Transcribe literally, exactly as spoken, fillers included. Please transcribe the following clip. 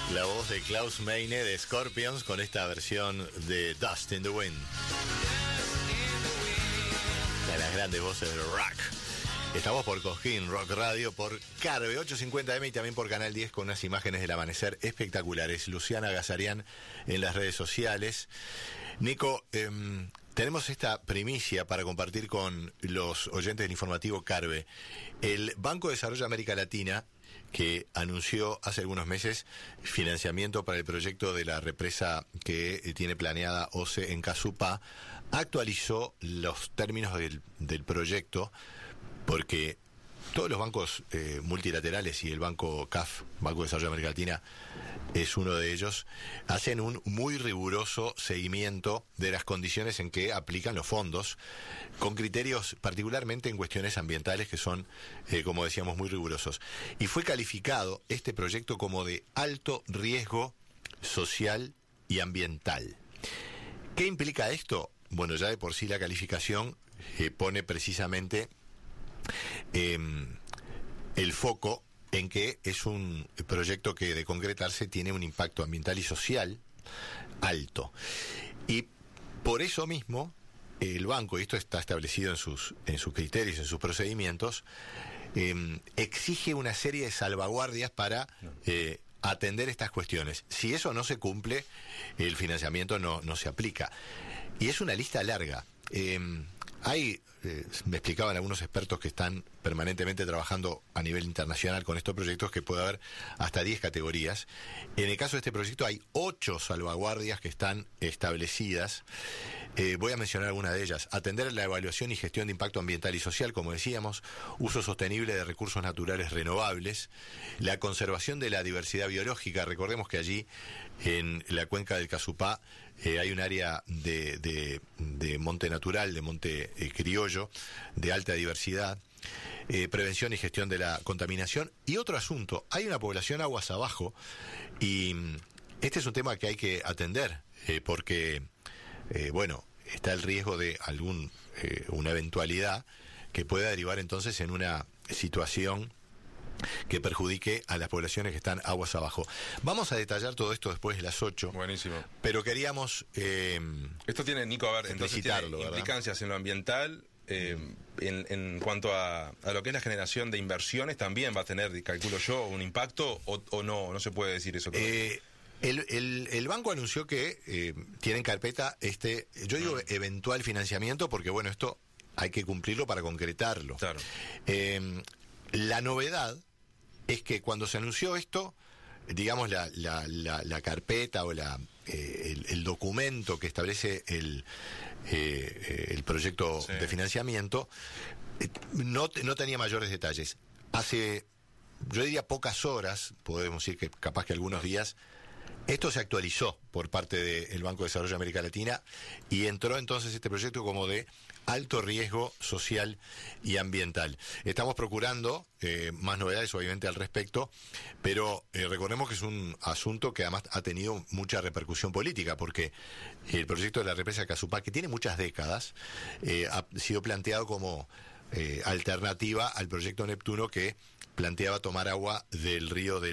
La voz de Klaus Meine de Scorpions con esta versión de Dust in the Wind. Una de las grandes voces del rock. Estamos por Cosquín Rock Radio, por Carve ochocientos cincuenta eme y también por Canal diez con unas imágenes del amanecer espectaculares. Luciana Gazarian en las redes sociales. Nico, eh, tenemos esta primicia para compartir con los oyentes del informativo Carve. El Banco de Desarrollo de América Latina, que anunció hace algunos meses financiamiento para el proyecto de la represa que tiene planeada O C E en Casupá, actualizó los términos del, del proyecto, porque todos los bancos eh, multilaterales, y el Banco C A F, Banco de Desarrollo de América Latina, es uno de ellos, hacen un muy riguroso seguimiento de las condiciones en que aplican los fondos, con criterios particularmente en cuestiones ambientales que son, eh, como decíamos, muy rigurosos. Y fue calificado este proyecto como de alto riesgo social y ambiental. ¿Qué implica esto? Bueno, ya de por sí la calificación eh, pone precisamente Eh, el foco en que es un proyecto que, de concretarse, tiene un impacto ambiental y social alto. Y por eso mismo el banco, y esto está establecido en sus, en sus criterios, en sus procedimientos, eh, exige una serie de salvaguardias para eh, atender estas cuestiones. Si eso no se cumple, el financiamiento no, no se aplica. Y es una lista larga. Eh, Hay, eh, me explicaban algunos expertos que están permanentemente trabajando a nivel internacional con estos proyectos, que puede haber hasta diez categorías. En el caso de este proyecto hay ocho salvaguardias que están establecidas. Eh, voy a mencionar algunas de ellas. Atender la evaluación y gestión de impacto ambiental y social, como decíamos, uso sostenible de recursos naturales renovables, la conservación de la diversidad biológica. Recordemos que allí, en la cuenca del Casupá, eh, hay un área de, de, de monte natural, de monte eh, criollo, de alta diversidad. Eh, prevención y gestión de la contaminación. Y otro asunto, hay una población aguas abajo, y este es un tema que hay que atender, eh, porque eh, bueno, está el riesgo de algún eh, una eventualidad que pueda derivar entonces en una situación que perjudique a las poblaciones que están aguas abajo. Vamos a detallar todo esto después de las ocho. Buenísimo. Pero queríamos eh, esto tiene, Nico, a ver, entonces tiene implicancias en lo ambiental. Eh, en, en cuanto a, a lo que es la generación de inversiones, también va a tener, calculo yo, un impacto, o, o no, no se puede decir eso. Eh, el, el, el banco anunció que eh, tiene en carpeta este, yo digo mm. eventual financiamiento, porque bueno, esto hay que cumplirlo para concretarlo. Claro. Eh, la novedad es que cuando se anunció esto, digamos, la, la, la, la carpeta o la eh, el, el documento que establece el, eh, el proyecto sí. de financiamiento, eh, no, no tenía mayores detalles. Hace, yo diría, pocas horas, podemos decir que capaz que algunos días, esto se actualizó por parte del Banco de Desarrollo de América Latina, y entró entonces este proyecto como de alto riesgo social y ambiental. Estamos procurando eh, más novedades, obviamente, al respecto, pero eh, recordemos que es un asunto que además ha tenido mucha repercusión política, porque el proyecto de la represa de Casupá, que tiene muchas décadas, eh, ha sido planteado como eh, alternativa al proyecto Neptuno, que planteaba tomar agua del río de